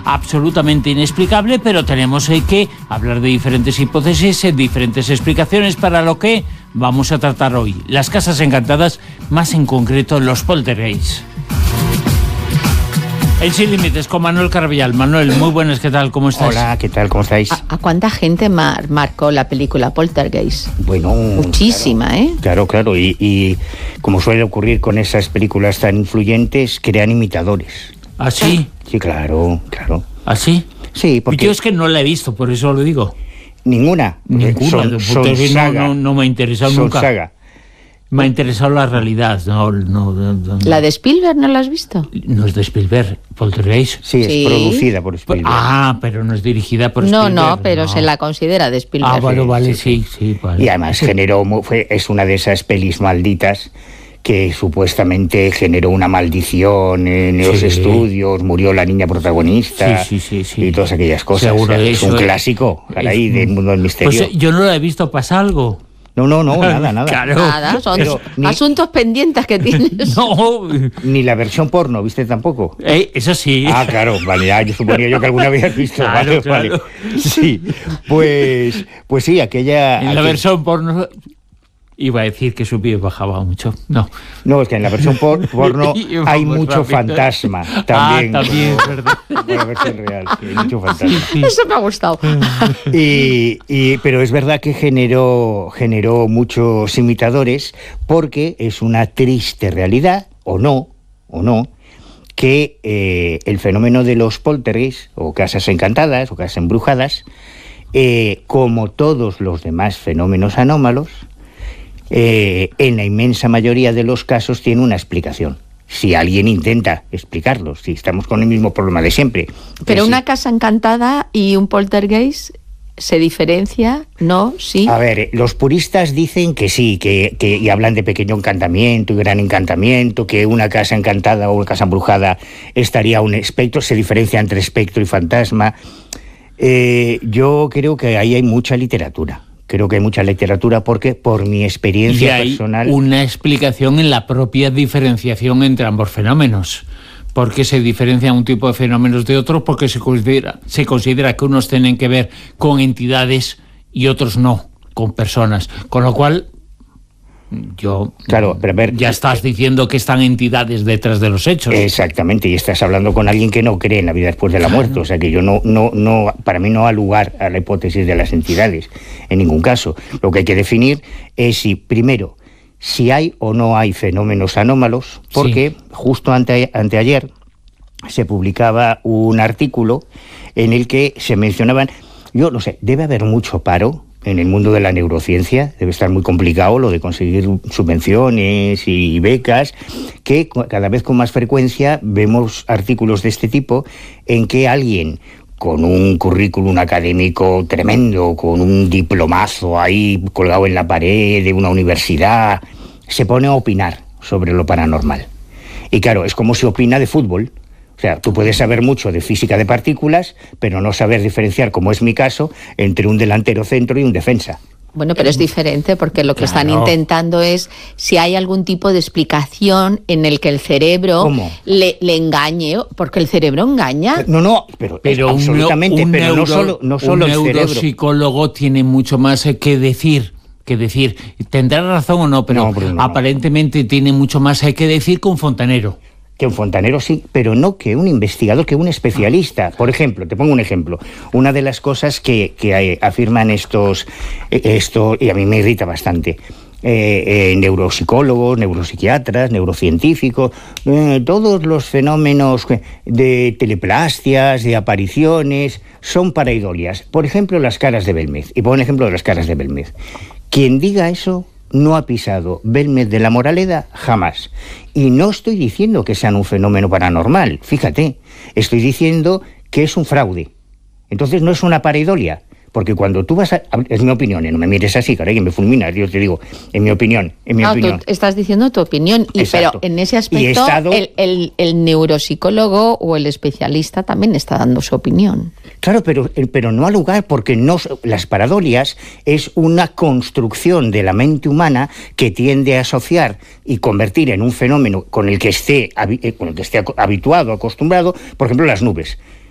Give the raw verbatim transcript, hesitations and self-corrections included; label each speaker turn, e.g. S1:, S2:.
S1: absolutamente inexplicable, pero tenemos eh, que hablar de diferentes hipótesis, eh, diferentes explicaciones para lo que vamos a tratar hoy. Las casas encantadas, más en concreto los poltergeists. El Sin Límites con Manuel Carvallal. Manuel, muy buenas, ¿qué tal? ¿Cómo estás?
S2: Hola, ¿qué tal? ¿Cómo estáis?
S3: ¿A, a cuánta gente mar, marcó la película Poltergeist?
S2: Bueno,
S3: muchísima,
S2: claro,
S3: ¿eh?
S2: Claro, claro, y, y como suele ocurrir con esas películas tan influyentes, crean imitadores.
S1: ¿Ah, sí?
S2: Sí, claro, claro.
S1: ¿Ah, sí?
S2: Sí, porque...
S1: Yo es que no la he visto, por eso lo digo.
S2: Ninguna.
S1: Ninguna.
S2: Son, son
S1: no,
S2: saga.
S1: No, no me ha interesado
S2: son
S1: nunca.
S2: Saga.
S1: Me ha interesado la realidad. No, no, no, no.
S3: ¿La de Spielberg no la has visto?
S1: No es de Spielberg, Poltergeist.
S2: Sí,
S3: Sí.
S2: es producida por Spielberg.
S1: Ah, pero no es dirigida por
S3: No,
S1: Spielberg.
S3: no, pero
S1: no.
S3: se la considera de Spielberg.
S1: Ah, bueno, vale, sí,
S2: Sí,
S1: sí, vale.
S2: Y además generó, fue, es una de esas pelis malditas que supuestamente generó una maldición en los
S1: Sí.
S2: estudios, murió la niña protagonista,
S1: Sí, sí, sí, sí.
S2: y todas aquellas cosas.
S1: Seguro
S2: O sea,
S1: de
S2: es
S1: eso,
S2: un
S1: eh.
S2: clásico, caray,
S1: Es-
S2: del mundo del misterio.
S1: Pues eh, yo no la he visto, ¿pasa algo?
S2: No, no, no, nada, nada.
S1: Claro.
S3: Nada, son
S2: Pero ni-
S3: asuntos pendientes que tienes.
S1: No,
S2: Ni la versión porno, ¿viste tampoco?
S1: eh, eso sí.
S2: Ah, claro, vale, ah, yo suponía yo que alguna vez has visto,
S1: Claro,
S2: vale,
S1: claro.
S2: vale. Sí, pues, pues sí, aquella...
S1: En la
S2: aquel-
S1: versión porno iba a decir que su pie bajaba mucho. No.
S2: No, es que en la versión por- porno
S1: Y
S2: hay
S1: vamos
S2: mucho
S1: rápido.
S2: fantasma también.
S1: Ah, también,
S2: como-
S1: es verdad.
S2: como la versión real, sí, hay mucho fantasma.
S3: Eso me ha gustado.
S2: Y, y- pero es verdad que generó, generó muchos imitadores porque es una triste realidad, o no, o no, que eh, el fenómeno de los poltergeists, o casas encantadas, o casas embrujadas, eh, como todos los demás fenómenos anómalos, eh, en la inmensa mayoría de los casos tiene una explicación. Si alguien intenta explicarlo, si estamos con el mismo problema de siempre.
S3: Pero
S2: Que
S3: una
S2: sí.
S3: casa encantada y un poltergeist se diferencia, ¿no? Sí.
S2: A ver, los puristas dicen que sí, que, que y hablan de pequeño encantamiento y gran encantamiento, que una casa encantada o una casa embrujada estaría un espectro, se diferencia entre espectro y fantasma. Eh, yo creo que ahí hay mucha literatura. Creo que hay mucha literatura porque, por mi
S1: Y
S2: experiencia
S1: hay
S2: personal...
S1: una explicación en la propia diferenciación entre ambos fenómenos. ¿Por qué se diferencia un tipo de fenómenos de otros? Porque se considera, se considera que unos tienen que ver con entidades y otros no, con personas. Con lo cual, yo...
S2: Claro, pero a ver...
S1: Ya estás diciendo que están entidades detrás de los hechos.
S2: Exactamente, y estás hablando con alguien que no cree en la vida después de la muerte, o sea que yo no, no, no, para mí no da lugar a la hipótesis de las entidades, en ningún caso. Lo que hay que definir es si, primero, si hay o no hay fenómenos anómalos, porque
S1: Sí.
S2: justo ante, anteayer se publicaba un artículo en el que se mencionaban, yo no sé, debe haber mucho paro en el mundo de la neurociencia, debe estar muy complicado lo de conseguir subvenciones y becas, que cada vez con más frecuencia vemos artículos de este tipo en que alguien con un currículum académico tremendo, con un diplomazo ahí colgado en la pared de una universidad, se pone a opinar sobre lo paranormal. Y claro, es como si opina de fútbol. O sea, tú puedes saber mucho de física de partículas, pero no saber diferenciar, como es mi caso, entre un delantero centro y un defensa.
S3: Bueno, pero es diferente porque lo que
S1: Claro.
S3: están intentando es si hay algún tipo de explicación en el que el cerebro
S2: ¿Cómo?
S3: le, le engañe, porque el cerebro engaña.
S2: No, no, pero,
S1: Pero
S2: es
S1: un,
S2: absolutamente,
S1: un
S2: pero
S1: neuro-
S2: no solo, no solo
S1: un
S2: el cerebro.
S1: neuropsicólogo tiene mucho más eh, que decir. Que decir, tendrá razón o no, pero
S2: No, Bruno, no.
S1: aparentemente tiene mucho más hay que decir que un fontanero.
S2: Que un fontanero sí, pero no que un investigador, que un especialista. Por ejemplo, te pongo un ejemplo. Una de las cosas que, que eh, afirman estos, eh, esto, y a mí me irrita bastante, eh, eh, neuropsicólogos, neuropsiquiatras, neurocientíficos, eh, todos los fenómenos de teleplastias, de apariciones, son pareidolias. Por ejemplo, las caras de Belmez. Y pongo un ejemplo de las caras de Belmez. Quien diga eso no ha pisado Belmez de la Moraleda jamás. Y no estoy diciendo que sean un fenómeno paranormal, fíjate, estoy diciendo que es un fraude. Entonces no es una pareidolia, porque cuando tú vas a... Es mi opinión, ¿eh? No me mires así, caray, que me fulminas, yo te digo, en mi opinión, en mi
S3: Ah,
S2: opinión.
S3: tú estás diciendo tu opinión, y,
S2: Exacto.
S3: pero en ese
S2: Y he
S3: aspecto
S2: estado-
S3: el, el, el neuropsicólogo o el especialista también está dando su opinión.
S2: Claro, pero, pero no al lugar, porque no, las paradolias es una construcción de la mente humana que tiende a asociar y convertir en un fenómeno con el que esté, habi- eh, con el que esté aco- habituado, acostumbrado, por ejemplo, las nubes.